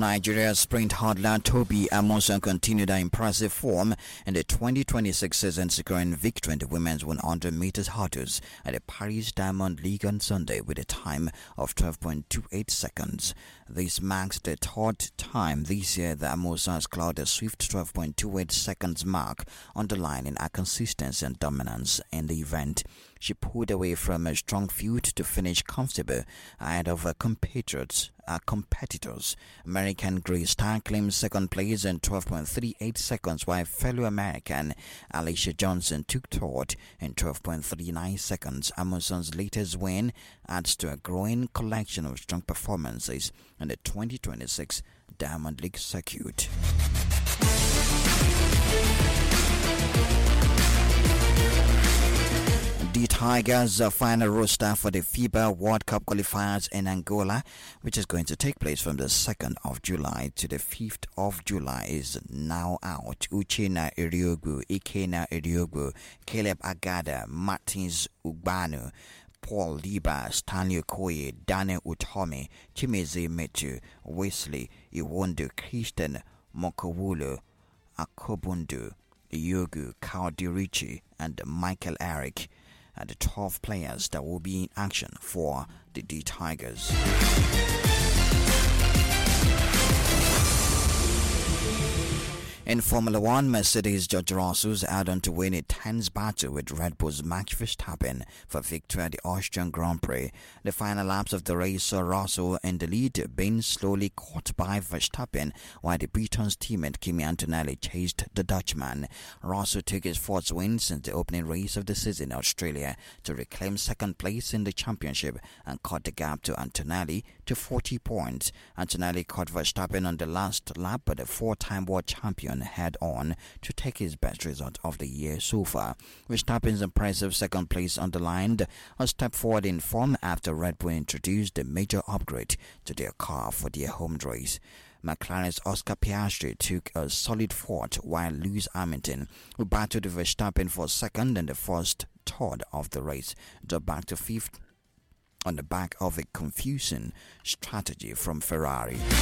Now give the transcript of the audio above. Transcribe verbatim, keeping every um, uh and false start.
Nigeria's sprint hurdler Toby Amusan continued her impressive form in the twenty twenty-six season, securing victory in the women's one hundred meters hurdles at the Paris Diamond League on Sunday with a time of twelve point two eight seconds. This marks the third time this year that Amusan has clocked a swift twelve point two eight seconds mark, underlining her consistency and dominance in the event. She pulled away from a strong field to finish comfortable ahead of her compatriots. Our competitors. American Grace Starr claimed second place in twelve point three eight seconds, while fellow American Alicia Johnson took third in twelve point three nine seconds. Amusan's latest win adds to a growing collection of strong performances in the twenty twenty-six Diamond League circuit. The Tigers' uh, final roster for the FIBA World Cup qualifiers in Angola, which is going to take place from the second of July to the fifth of July, is now out. Uchenna Iriogu, Ikena Iriogu, Caleb Agada, Martins Ugbanu, Paul Liba, Stanley Okoye, Daniel Utomi, Chimeze Metu, Wesley Iwondo, Christian Mokowulu, Akobundu, Yogu, Carl Dirichi, and Michael Eric are the twelve players that will be in action for the D Tigers. In Formula One, Mercedes George Russell's out on to win a tense battle with Red Bull's Max Verstappen for victory at the Austrian Grand Prix. The final laps of the race saw Russell in the lead, being slowly caught by Verstappen, while the Britain's teammate Kimi Antonelli chased the Dutchman. Russell took his fourth win since the opening race of the season in Australia to reclaim second place in the championship and cut the gap to Antonelli to forty points. Antonelli caught Verstappen on the last lap, but the four-time world champion head on to take his best result of the year so far. Verstappen's impressive second place underlined a step forward in form after Red Bull introduced a major upgrade to their car for their home race. McLaren's Oscar Piastri took a solid fourth, while Lewis Hamilton, who battled Verstappen for second and the first third of the race, dropped back to fifth on the back of a confusing strategy from Ferrari.